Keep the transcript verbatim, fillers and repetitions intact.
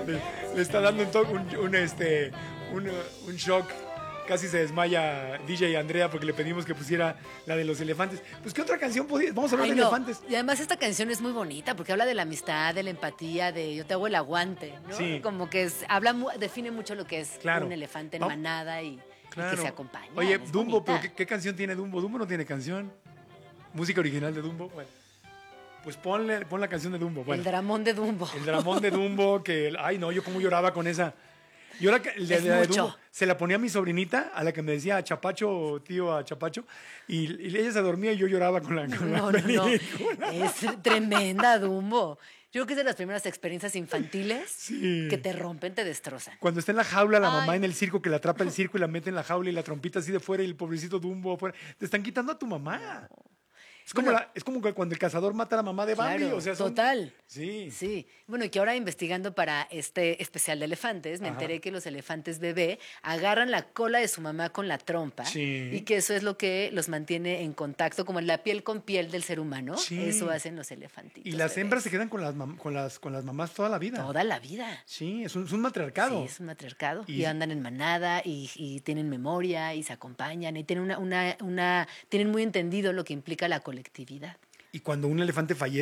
Le, le está dando un, to- un, un, este, un, un shock. Casi se desmaya D J Andrea porque le pedimos que pusiera la de los elefantes. Pues, ¿qué otra canción podía? Vamos a hablar Ay, de no. elefantes. Y además esta canción es muy bonita porque habla de la amistad, de la empatía, de yo te hago el aguante, ¿no? Sí. Como que es, habla, mu- define mucho lo que es Claro. un elefante en Va- manada y, Claro. y que se acompaña. Oye, es Dumbo, bonita. ¿pero qué, qué canción tiene Dumbo? Dumbo no tiene canción. Música original de Dumbo. Bueno, pues ponle, pon la canción de Dumbo. Bueno, El dramón de Dumbo. el dramón de Dumbo, que, ay no, yo cómo lloraba con esa. Yo la, el de, Es de- de mucho. Dumbo se la ponía a mi sobrinita, a la que me decía a Chapacho, tío, a Chapacho, y, y ella se dormía y yo lloraba con la, con la No, no, no. película. Es tremenda Dumbo. Yo creo que es de las primeras experiencias infantiles Sí. que te rompen, te destrozan. Cuando está en la jaula la mamá Ay. en el circo, que la atrapa el circo y la mete en la jaula y la trompita así de fuera y el pobrecito Dumbo afuera. Te están quitando a tu mamá. Es como, Bueno. la- es como que cuando el cazador mata a la mamá de Bambi. Claro, o sea, son- total. Sí. Sí. Bueno, y que ahora investigando para este especial de elefantes, me Ajá. enteré que los elefantes bebé agarran la cola de su mamá con la trompa Sí. y que eso es lo que los mantiene en contacto, como en la piel con piel del ser humano. Sí. Eso hacen los elefantitos. Y las bebés. hembras se quedan con las, mam- con las, con las mamás toda la vida. Toda la vida. Sí, es un, es un matriarcado. Sí, es un matriarcado. Y- Y, andan en manada y, y tienen memoria y se acompañan y tienen una, una, una, tienen muy entendido lo que implica la colectividad. Y cuando un elefante fallece,